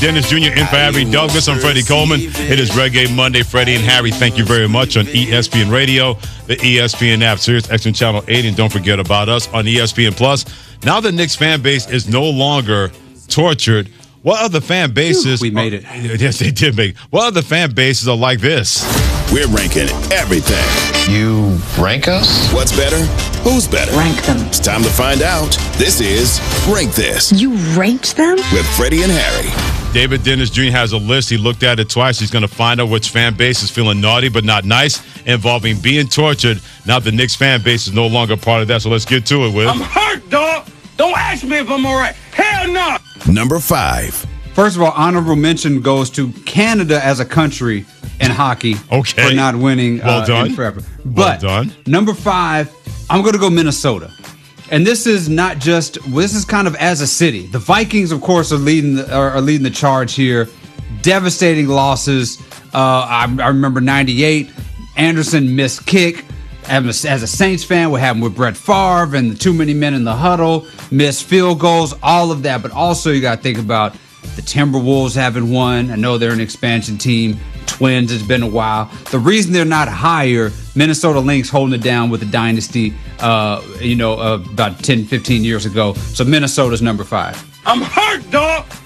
Dennis Jr. in for Harry Douglas. I'm Freddie Coleman. It is Reggae Monday. Freddie and Harry, thank you very much on ESPN Radio, the ESPN app, Sirius XM Channel 80, and don't forget about us on ESPN Plus. Now the Knicks fan base is no longer tortured. What other fan bases? We made it. Yes, they did make it. What other fan bases are like this? We're ranking everything. You rank us? What's better? Who's better? Rank them. It's time to find out. This is Rank This You ranked them? with Freddie and Harry. David Dennis Jr. has a list. He looked at it twice. He's going to find out which fan base is feeling naughty but not nice, involving being tortured. Now the Knicks fan base is no longer part of that. So let's get to it, Will. I'm hurt, dog. Don't ask me if I'm all right. Hell no. Number 5. First of all, honorable mention goes to Canada as a country in hockey Okay. for not winning Well done. in forever. Well But done. number 5, I'm going to go Minnesota. And this is not just, this is kind of as a city. The Vikings, of course, are leading the charge here. Devastating losses. I remember 98, Anderson missed kick. As a Saints fan, what happened with Brett Favre and the too many men in the huddle, missed field goals, all of that. But also you got to think about the Timberwolves haven't won. I know they're an expansion team. Twins, it's been a while. The reason they're not higher, Minnesota Lynx holding it down with the dynasty, about 10, 15 years ago. So Minnesota's number 5. I'm hurt, dog.